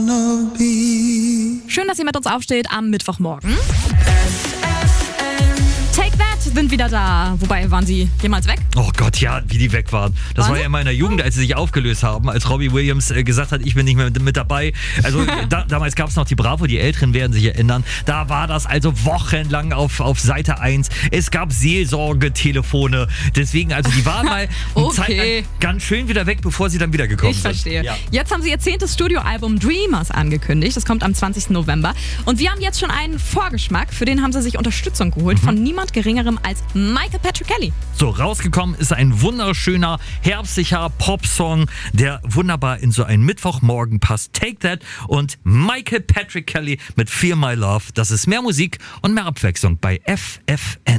Schön, dass ihr mit uns aufsteht am Mittwochmorgen. Take That sind wieder da. Wobei, waren sie jemals weg? Oh Gott, ja, wie die weg waren. Das war ja immer in der Jugend, als sie sich aufgelöst haben, als Robbie Williams gesagt hat, ich bin nicht mehr mit dabei. Also damals gab es noch die Bravo, die Älteren werden sich erinnern. Da war das also wochenlang auf Seite 1. Es gab Seelsorgetelefone. Deswegen, also die waren mal eine Zeit lang ganz schön wieder weg, bevor sie dann wiedergekommen sind. Ich verstehe. Ja. Jetzt haben sie ihr 10. Studioalbum Dreamers angekündigt. Das kommt am 20. November. Und wir haben jetzt schon einen Vorgeschmack. Für den haben sie sich Unterstützung geholt von niemand Geringerem als Michael Patrick Kelly. So, rausgekommen ist ein wunderschöner, herbstlicher Popsong, der wunderbar in so einen Mittwochmorgen passt. Take That und Michael Patrick Kelly mit Feel My Love. Das ist mehr Musik und mehr Abwechslung bei FFN.